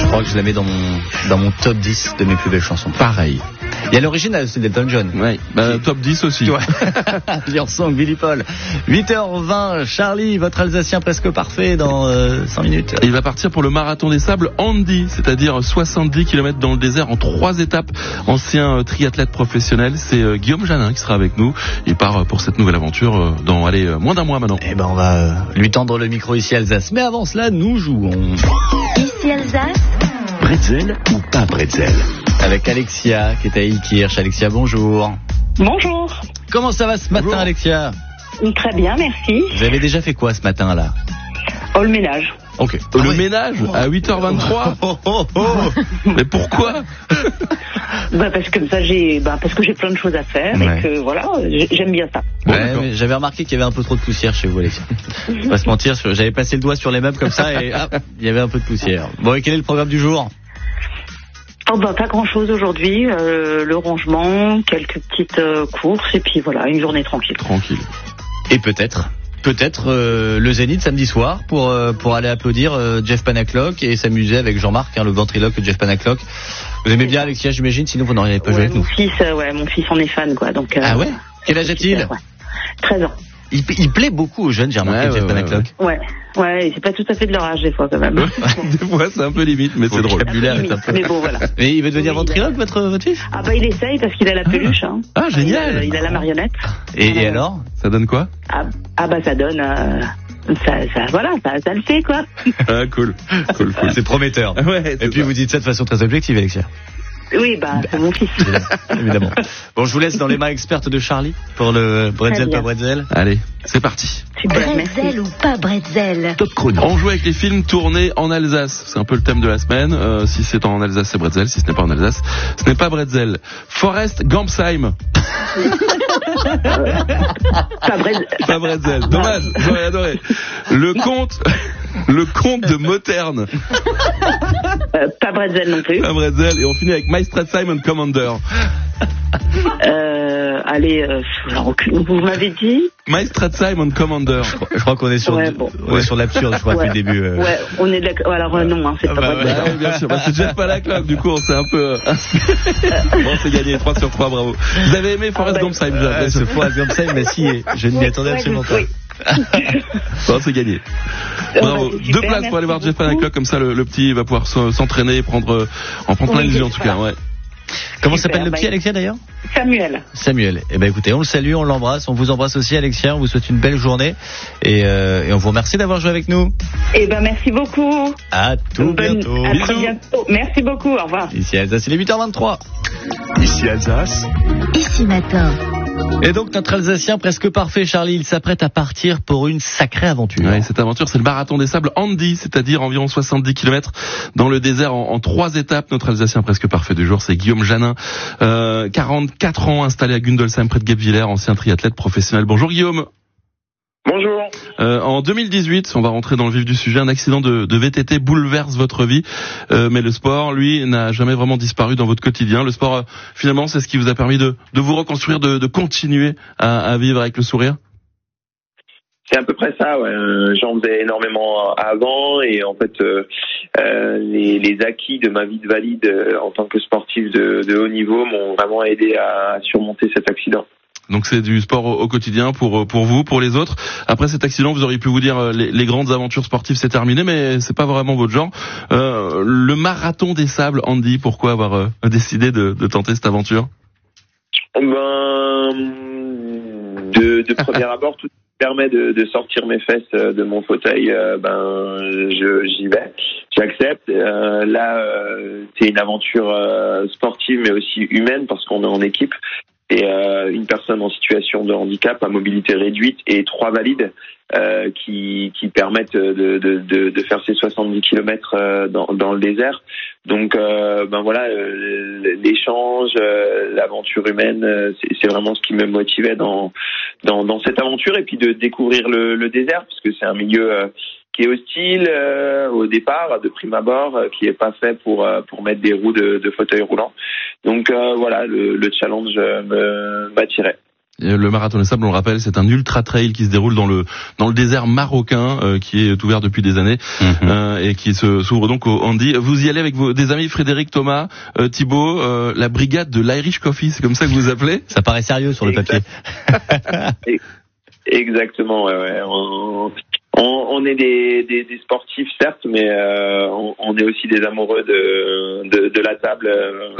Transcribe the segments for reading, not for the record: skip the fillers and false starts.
crois que je la mets dans mon top 10 de mes plus belles chansons. Pareil. Il y a l'original, c'est d'Elton John. Ouais, top 10 aussi. Ouais. Song, Billy Paul. 8h20, Charlie, votre Alsacien presque parfait dans 100 minutes. Il va partir pour le marathon des sables Andy, c'est-à-dire 70 km dans le désert en 3 étapes. Ancien triathlète professionnel, c'est Guillaume Janin qui sera avec nous. Il part pour cette nouvelle aventure dans moins d'un mois maintenant. Eh ben on va lui tendre le micro ici Alsace. Mais avant cela, nous jouons. Ici Alsace. Bretzel ou pas bretzel? Avec Alexia qui est à Ilkirch. Alexia, bonjour. Bonjour. Comment ça va ce matin, Bonjour. Alexia? Très bien, merci. Vous avez déjà fait quoi ce matin là? Oh, le ménage. Ok. Le ménage à 8h23. Mais pourquoi? Parce que j'ai plein de choses à faire Ouais. et que voilà, j'aime bien ça. Bon, Ouais, d'accord. mais j'avais remarqué qu'il y avait un peu trop de poussière chez vous, Alexia. Pas se mentir, j'avais passé le doigt sur les meubles comme ça et il y avait un peu de poussière. Bon, et quel est le programme du jour? Pas grand chose aujourd'hui, le rangement, quelques petites courses et puis voilà, une journée tranquille. Tranquille. Et peut-être le Zénith samedi soir pour aller applaudir Jeff Panaclock et s'amuser avec Jean-Marc, le ventriloque de Jeff Panaclock. Vous aimez bien Alexia, j'imagine, sinon vous n'auriez pas joué avec nous. Mon fils en est fan quoi. Donc, Ah ouais? Quel âge a-t-il? Ouais. 13 ans. Il plaît beaucoup aux jeunes, j'ai remarqué, Jeff Panaclock. Ouais, et c'est pas tout à fait de leur âge des fois quand même. Des fois c'est un peu limite, mais c'est drôle. Mais bon voilà. Et il veut devenir ventriloque, votre fils? Il essaye parce qu'il a la peluche. Hein. Ah, génial. Il a la marionnette. Et alors? Ça donne quoi? Ça donne. Ça le fait quoi. Ah, cool. C'est prometteur. Ouais, Et puis vous dites ça de façon très objective, Alexia. Oui, c'est mon fils. Évidemment. Bon, je vous laisse dans les mains expertes de Charlie pour le bretzel, pas bretzel. Allez, c'est parti. Super, merci. Bretzel ou pas bretzel? Top chrono. On joue avec les films tournés en Alsace. C'est un peu le thème de la semaine. Si c'est en Alsace, c'est bretzel. Si ce n'est pas en Alsace, ce n'est pas bretzel. Forrest Gampsheim. Pas bretzel. Dommage, j'aurais adoré. Le comte de Moterne. Pas bretzel non plus. Pas bretzel. Et on finit avec My Simon Commander. Vous m'avez dit. My Simon Commander. Je crois qu'on est sur, on est sur l'absurde, je crois, depuis le début. Ouais, on est d'accord. Alors non, c'est pas bretzel. Ouais, bien sûr. C'est Jeff Panaclock, du coup, on s'est un peu... Bon, c'est gagné, 3 sur 3, bravo. Vous avez aimé Forrest Gampsheim, Ce Forrest Gampsheim, mais si, je ne m'y attendais absolument pas. Bon, c'est gagné. Bravo. Super, 2 places pour aller voir Jeff Panaclock, comme ça le petit va pouvoir s'entraîner et en prendre plein les yeux en tout cas. Ouais. Comment s'appelle le petit, Alexia, d'ailleurs? Samuel. Eh ben écoutez, on le salue, on l'embrasse, on vous embrasse aussi, Alexia, on vous souhaite une belle journée et on vous remercie d'avoir joué avec nous. Merci beaucoup. À tout bientôt. À très bientôt. Merci beaucoup, au revoir. Ici Alsace, il est 8h23. Ici Alsace. Ici matin. Et donc notre Alsacien presque parfait, Charlie, il s'apprête à partir pour une sacrée aventure. Ouais, cette aventure, c'est le marathon des sables Andy, c'est-à-dire environ 70 km dans le désert en 3 étapes. Notre Alsacien presque parfait du jour, c'est Guillaume Janin, 44 ans, installé à Gundolsheim près de Guebwiller, ancien triathlète professionnel. Bonjour Guillaume. Bonjour. En 2018, on va rentrer dans le vif du sujet, un accident de VTT bouleverse votre vie, mais le sport, lui, n'a jamais vraiment disparu dans votre quotidien. Le sport, finalement, c'est ce qui vous a permis de vous reconstruire, de continuer à vivre avec le sourire. C'est à peu près ça, ouais. J'en faisais énormément avant et en fait les acquis de ma vie de valide en tant que sportif de haut niveau m'ont vraiment aidé à surmonter cet accident. Donc c'est du sport au quotidien pour vous, pour les autres. Après cet accident, vous auriez pu vous dire les grandes aventures sportives c'est terminé, mais c'est pas vraiment votre genre. Le marathon des sables, Andy, pourquoi avoir décidé de tenter cette aventure? De premier abord, tout permet de sortir mes fesses de mon fauteuil, j'y vais, j'accepte. C'est une aventure sportive mais aussi humaine parce qu'on est en équipe. Et une personne en situation de handicap à mobilité réduite et 3 valides qui permettent de faire ces 70 km dans le désert. Donc l'échange, l'aventure humaine, c'est vraiment ce qui me motivait dans cette aventure et puis de découvrir le désert parce que c'est un milieu qui est hostile au départ, de prime abord, qui est pas fait pour mettre des roues de fauteuil roulant. Donc le challenge m'attirait. Le marathon des sables, on le rappelle, c'est un ultra trail qui se déroule dans le désert marocain, qui est ouvert depuis des années, et qui s'ouvre donc au handi. Vous y allez avec des amis, Frédéric, Thomas, Thibaut, la brigade de l'Irish Coffee, c'est comme ça que vous appelez? Ça paraît sérieux sur le papier. Exactement, ouais. On est des sportifs, certes, mais on est aussi des amoureux de la table,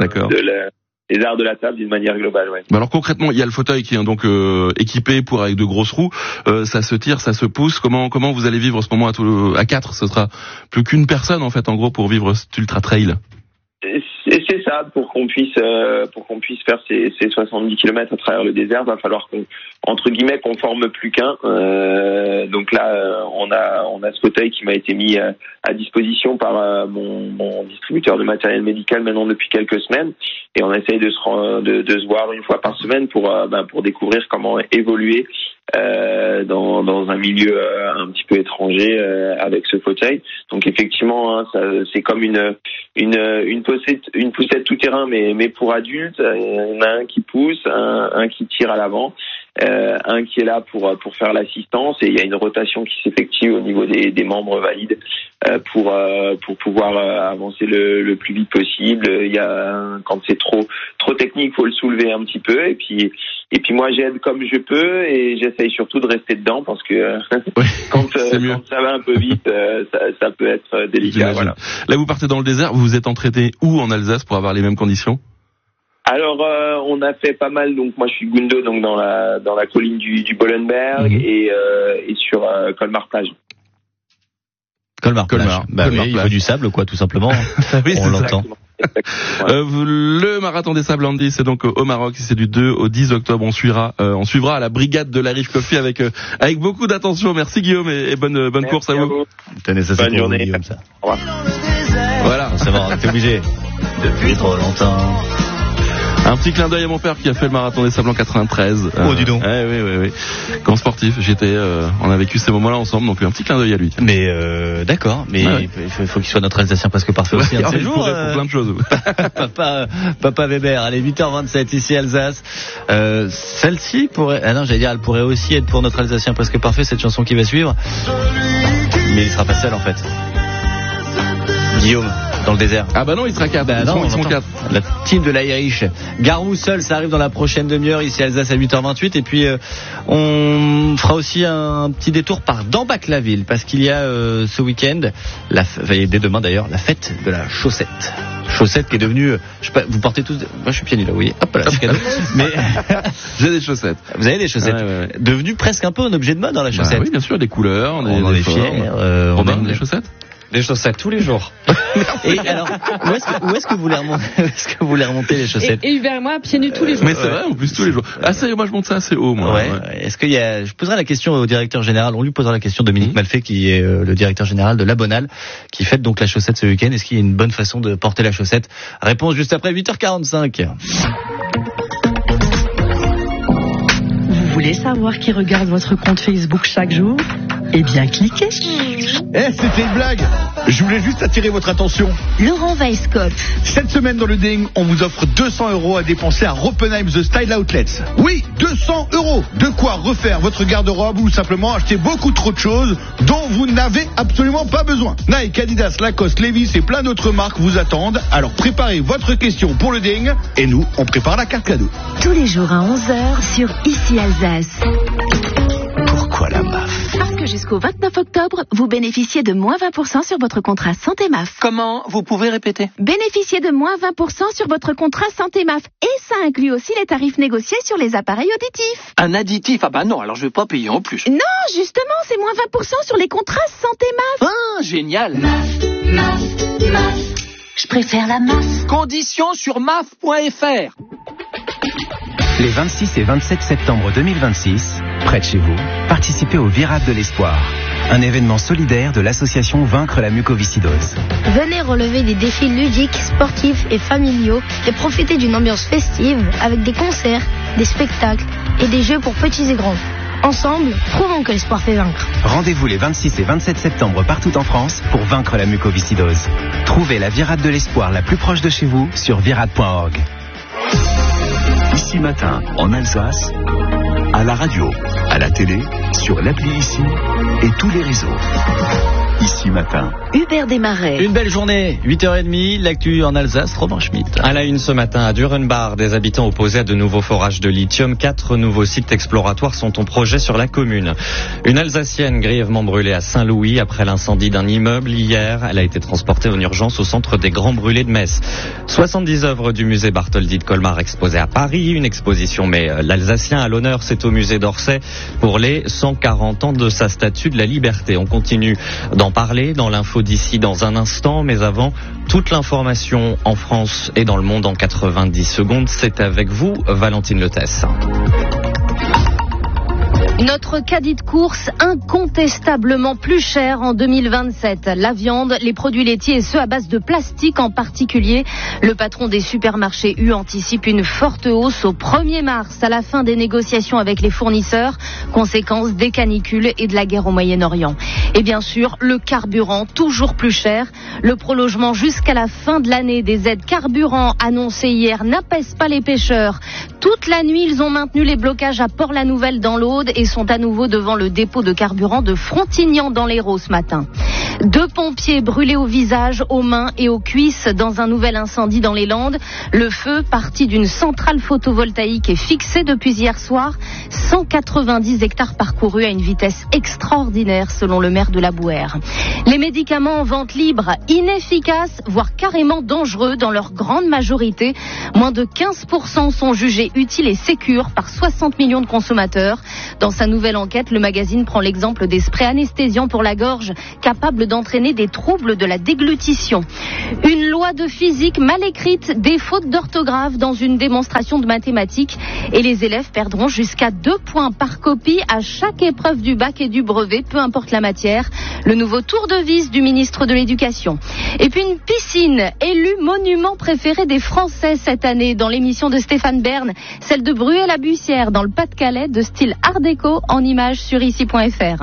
des arts de la table d'une manière globale, ouais. Alors concrètement, il y a le fauteuil qui est donc équipé avec de grosses roues. Ça se tire, ça se pousse. Comment vous allez vivre ce moment à 4? Ce sera plus qu'une personne en fait, en gros, pour vivre cet ultra trail. C'est ça, pour qu'on puisse faire ces 70 km à travers le désert, va falloir qu'on forme plus qu'un. Donc là, on a ce fauteuil qui m'a été mis à disposition par mon distributeur de matériel médical maintenant depuis quelques semaines, et on essaye de se voir une fois par semaine pour découvrir comment évoluer dans un milieu un petit peu étranger avec ce fauteuil. Donc effectivement, c'est comme une poussette tout terrain, mais pour adultes. Il y en a un qui pousse, un qui tire à l'avant, un qui est là pour faire l'assistance, et il y a une rotation qui s'effectue au niveau des membres valides pour pouvoir avancer le plus vite possible. Il y a quand c'est trop technique, faut le soulever un petit peu, et puis moi j'aide comme je peux, et j'essaye surtout de rester dedans parce que quand ça va un peu vite, ça peut être délicat. Voilà. Là, vous partez dans le désert, vous vous êtes entraîné où en Alsace pour avoir les mêmes conditions? Alors, on a fait pas mal. Donc, moi, je suis Gunde, donc dans la colline du Bollenberg, et sur Colmar-Plage. Colmar-Plage. Il faut du sable, quoi, tout simplement. Oui, on l'entend. Le marathon des sables handi, c'est donc au Maroc, c'est du 2 au 10 octobre. On suivra à la brigade de l'Irish Coffee avec beaucoup d'attention. Merci Guillaume, et bonne course à vous. Tenez, ça, bonne journée, Guillaume, ça. Au revoir. Voilà, c'est bon, t'es obligé. Depuis trop longtemps. Un petit clin d'œil à mon père qui a fait le marathon des sables en 93. Oh, dis donc. Oui. Comme sportif, on a vécu ces moments-là ensemble, donc un petit clin d'œil à lui. Mais d'accord, mais il faut qu'il soit notre Alsacien presque parfait aussi. Un de ces jours, pour plein de choses. Papa Weber. Allez, 8h27 ici Alsace. Celle-ci pourrait, elle pourrait aussi être pour notre Alsacien presque parfait, cette chanson qui va suivre. Mais il sera pas seul en fait. Guillaume, dans le désert. Ah bah non, il sera 4. Ils sont 4. La team de l'Irish. Garou seul, ça arrive dans la prochaine demi-heure ici à Alsace à 8h28. Et puis on fera aussi un petit détour par Dambach-la-Ville, parce qu'il y a ce week-end, dès demain d'ailleurs, la fête de la chaussette. Chaussette qui est devenue, je sais pas, vous portez tous, moi je suis pieds nus là, vous voyez, hop là, mais j'ai des chaussettes. Vous avez des chaussettes, ouais. Devenu presque un peu un objet de mode dans la chaussette. Oui, bien sûr, des couleurs, on en est fiers. On aime les chaussettes. Des chaussettes tous les jours. Et alors, où est-ce que vous voulez remonter les chaussettes? Et Hubert et moi, pieds nus tous les jours. Mais c'est vrai, en plus tous les jours. Moi je monte ça assez haut, moi. Ouais. Est-ce qu'il y a, je poserai la question au directeur général, on lui posera la question, Dominique Malfait, qui est le directeur général de La Bonale, qui fête donc la chaussette ce week-end. Est-ce qu'il y a une bonne façon de porter la chaussette? Réponse juste après 8h45. Vous voulez savoir qui regarde votre compte Facebook chaque jour? Eh bien, cliquez. C'était une blague. Je voulais juste attirer votre attention. Laurent Weisskopf. Cette semaine dans le Ding, on vous offre 200 € à dépenser à Roppenheim The Style Outlets. Oui, 200 €. De quoi refaire votre garde-robe ou simplement acheter beaucoup trop de choses dont vous n'avez absolument pas besoin. Nike, Adidas, Lacoste, Levi's et plein d'autres marques vous attendent. Alors préparez votre question pour le Ding et nous, on prépare la carte cadeau. Tous les jours à 11h sur Ici Alsace. Pourquoi la MAF? Parce que jusqu'au 29 octobre, vous bénéficiez de moins 20% sur votre contrat Santé MAF. Comment? Vous pouvez répéter? Bénéficiez de moins 20% sur votre contrat Santé MAF. Et ça inclut aussi les tarifs négociés sur les appareils auditifs. Un additif? Ah bah non, alors je vais pas payer en plus. Non, justement, c'est moins 20% sur les contrats Santé MAF. Ah, génial. MAF. Je préfère la MAF. Conditions sur maf.fr. Les 26 et 27 septembre 2026, près de chez vous, participez au Virade de l'Espoir, un événement solidaire de l'association Vaincre la mucoviscidose. Venez relever des défis ludiques, sportifs et familiaux et profiter d'une ambiance festive avec des concerts, des spectacles et des jeux pour petits et grands. Ensemble, prouvons que l'espoir fait vaincre. Rendez-vous les 26 et 27 septembre partout en France pour vaincre la mucoviscidose. Trouvez la Virade de l'Espoir la plus proche de chez vous sur virade.org. Ici matin, en Alsace, À la radio, à la télé, sur l'appli Ici et tous les réseaux. Ici Matin. Hubert Desmarais. Une belle journée, 8h30, l'actu en Alsace, Romain Schmitt. À la une ce matin, à Durenbach, des habitants opposés à de nouveaux forages de lithium. 4 nouveaux sites exploratoires sont en projet sur la commune. Une Alsacienne grièvement brûlée à Saint-Louis après l'incendie d'un immeuble hier. Elle a été transportée en urgence au centre des Grands Brûlés de Metz. 70 œuvres du musée Bartholdi de Colmar exposées à Paris. Une exposition mais l'Alsacien à l'honneur, c'est au musée d'Orsay pour les 140 ans de sa statue de la liberté. On continue d'en parler dans l'info d'ici dans un instant, mais avant, toute l'information en France et dans le monde en 90 secondes, c'est avec vous, Valentine Letesse. Notre caddie de course incontestablement plus cher en 2027. La viande, les produits laitiers et ceux à base de plastique en particulier. Le patron des supermarchés U anticipe une forte hausse au 1er mars à la fin des négociations avec les fournisseurs, conséquence des canicules et de la guerre au Moyen-Orient. Et bien sûr, le carburant toujours plus cher. Le prolongement jusqu'à la fin de l'année des aides carburant annoncées hier n'apaise pas les pêcheurs. Toute la nuit, ils ont maintenu les blocages à Port-la-Nouvelle dans l'Aude et sont à nouveau devant le dépôt de carburant de Frontignan dans l'Hérault ce matin. 2 pompiers brûlés au visage, aux mains et aux cuisses dans un nouvel incendie dans les Landes. Le feu, parti d'une centrale photovoltaïque, est fixé depuis hier soir. 190 hectares parcourus à une vitesse extraordinaire selon le maire de la Bouère. Les médicaments en vente libre, inefficaces, voire carrément dangereux dans leur grande majorité. Moins de 15% sont jugés utiles et sécures par 60 millions de consommateurs. Dans sa nouvelle enquête, le magazine prend l'exemple des sprays anesthésiants pour la gorge, capables d'entraîner des troubles de la déglutition. Une loi de physique mal écrite, des fautes d'orthographe dans une démonstration de mathématiques et les élèves perdront jusqu'à 2 points par copie à chaque épreuve du bac et du brevet, peu importe la matière. Le nouveau tour de vis du ministre de l'Éducation. Et puis une piscine, élue monument préféré des Français cette année dans l'émission de Stéphane Bern, celle de Bruay-la-Bussière dans le Pas-de-Calais, de style art déco, en images sur ici.fr.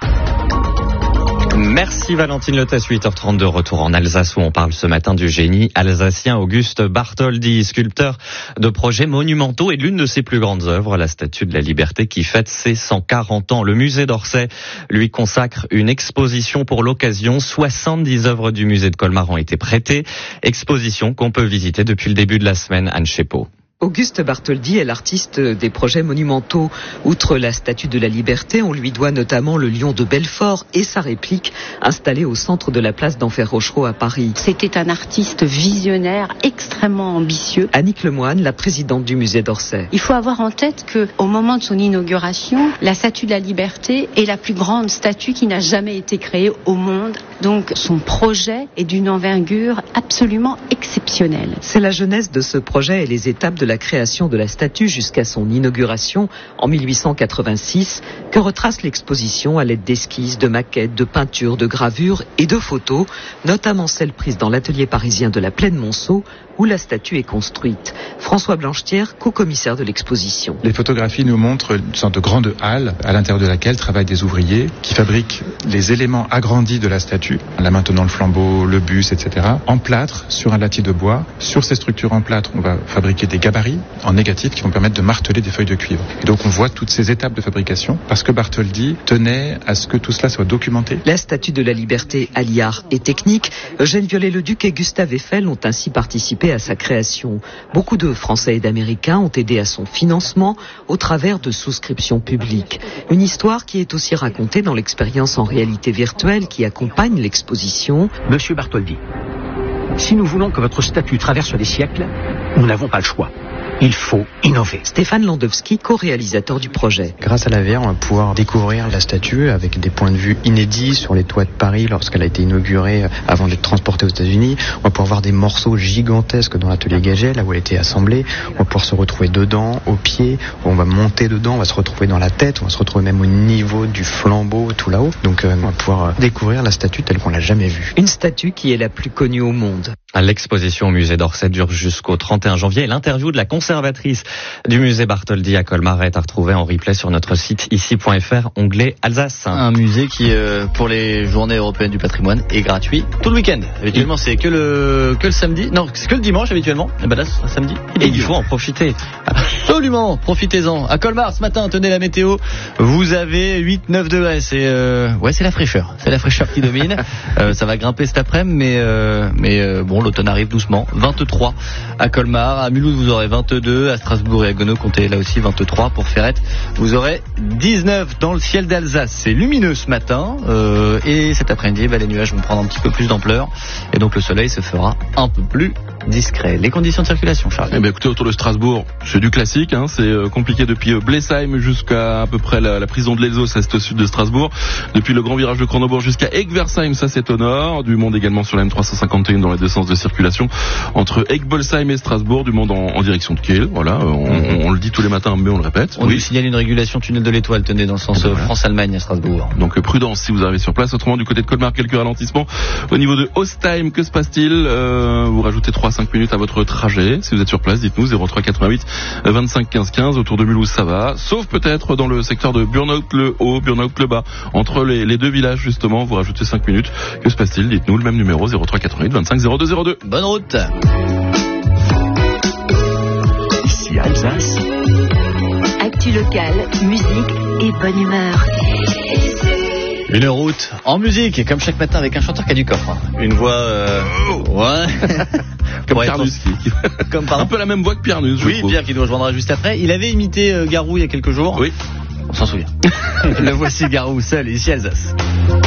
Merci Valentine Letesse, 8h32, retour en Alsace où on parle ce matin du génie alsacien Auguste Bartholdi, sculpteur de projets monumentaux et de l'une de ses plus grandes œuvres, la Statue de la Liberté qui fête ses 140 ans. Le musée d'Orsay lui consacre une exposition pour l'occasion. 70 œuvres du musée de Colmar ont été prêtées. Exposition qu'on peut visiter depuis le début de la semaine. Anne Chepeau. Auguste Bartholdi est l'artiste des projets monumentaux. Outre la Statue de la Liberté, on lui doit notamment le lion de Belfort et sa réplique installée au centre de la place d'Enfer Rochereau à Paris. C'était un artiste visionnaire extrêmement ambitieux. Annick Lemoine, la présidente du musée d'Orsay. Il faut avoir en tête qu'au moment de son inauguration, la Statue de la Liberté est la plus grande statue qui n'a jamais été créée au monde. Donc son projet est d'une envergure absolument exceptionnelle. C'est la jeunesse de ce projet et les étapes de la création de la statue jusqu'à son inauguration en 1886 que retrace l'exposition à l'aide d'esquisses, de maquettes, de peintures, de gravures et de photos, notamment celles prises dans l'atelier parisien de la Plaine Monceau où la statue est construite. François Blanchetière, co-commissaire de l'exposition. Les photographies nous montrent une sorte de grande halle à l'intérieur de laquelle travaillent des ouvriers qui fabriquent les éléments agrandis de la statue, la maintenant le flambeau, le buste, etc., en plâtre sur un latis de bois. Sur ces structures en plâtre, on va fabriquer des gabarits en négatif qui vont permettre de marteler des feuilles de cuivre. Et donc on voit toutes ces étapes de fabrication parce que Bartholdi tenait à ce que tout cela soit documenté. La Statue de la Liberté allie art et technique. Eugène Viollet-le-Duc et Gustave Eiffel ont ainsi participé à sa création. Beaucoup de Français et d'Américains ont aidé à son financement au travers de souscriptions publiques. Une histoire qui est aussi racontée dans l'expérience en réalité virtuelle qui accompagne l'exposition. Monsieur Bartholdi, si nous voulons que votre statue traverse les siècles, nous n'avons pas le choix. Il faut innover. Stéphane Landowski, co-réalisateur du projet. Grâce à la VR, on va pouvoir découvrir la statue avec des points de vue inédits sur les toits de Paris lorsqu'elle a été inaugurée avant d'être transportée aux États-Unis. On va pouvoir voir des morceaux gigantesques dans l'atelier Gaget, là où elle a été assemblée. On va pouvoir se retrouver dedans, au pied. On va monter dedans, on va se retrouver dans la tête. On va se retrouver même au niveau du flambeau, tout là-haut. Donc on va pouvoir découvrir la statue telle qu'on l'a jamais vue. Une statue qui est la plus connue au monde. L'exposition au musée d'Orsay dure jusqu'au 31 janvier. Et l'interview de la conservatrice du musée Bartholdi à Colmar est à retrouver en replay sur notre site ici.fr, onglet Alsace. Un musée qui, pour les journées européennes du patrimoine, est gratuit tout le week-end. Habituellement, c'est que le samedi. Non, c'est que le dimanche habituellement. Et ben là, c'est samedi. Et il faut en profiter. Absolument, profitez-en. À Colmar, ce matin, tenez la météo. Vous avez 8-9 degrés. C'est la fraîcheur. C'est la fraîcheur qui domine. Ça va grimper cet après-midi, mais bon, l'automne arrive doucement. 23 à Colmar. À Mulhouse, vous aurez 22. À Strasbourg et à Gonneau, comptez là aussi 23. Pour Ferrette, vous aurez 19 dans le ciel d'Alsace. C'est lumineux ce matin. Et cet après-midi, les nuages vont prendre un petit peu plus d'ampleur. Et donc le soleil se fera un peu plus discret. Les conditions de circulation, Charles. Eh bien, écoutez, autour de Strasbourg, c'est du classique, hein. C'est compliqué depuis Blesheim jusqu'à à peu près la prison de l'Elzos, c'est au sud de Strasbourg. Depuis le grand virage de Cronenbourg jusqu'à Egversheim, ça c'est au nord. Du monde également sur la M351 dans les deux sens de circulation. Entre Egbolsheim et Strasbourg, du monde en direction de Kiel. Voilà, on le dit tous les matins, mais on le répète. On nous signale une régulation tunnel de l'Étoile, tenez, dans le sens France-Allemagne à Strasbourg. Donc prudence si vous arrivez sur place. Autrement, du côté de Colmar, quelques ralentissements. Au niveau de Ostheim, que se passe-t-il? Vous rajoutez 3-5 minutes à votre trajet. Si vous êtes sur place, dites-nous 03 88 25 15 15. Autour de Mulhouse, ça va. Sauf peut-être dans le secteur de Burnout-le-Haut, Burnout-le-Bas. Entre les deux villages, justement, vous rajoutez 5 minutes. Que se passe-t-il? Dites-nous le même numéro, 03 88 25 02 02. Bonne route. Ici Alsace. Actu locale, musique et bonne humeur. Une route en musique, et comme chaque matin avec un chanteur qui a du coffre. Une voix... Ouais. Comme Pierre Nuss. Un peu la même voix que Pierre Nuss, je trouve. Pierre qui nous rejoindra juste après. Il avait imité Garou il y a quelques jours. Oui. On s'en souvient. Le voici Garou seul, ici Alsace.